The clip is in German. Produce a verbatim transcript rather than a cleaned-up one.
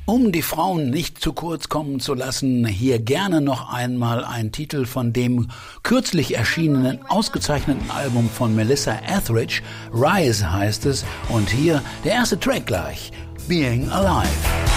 Um die Frauen nicht zu kurz kommen zu lassen, hier gerne noch einmal ein Titel von dem kürzlich erschienenen, ausgezeichneten Album von Melissa Etheridge. Rise heißt es und hier der erste Track gleich, Being Alive.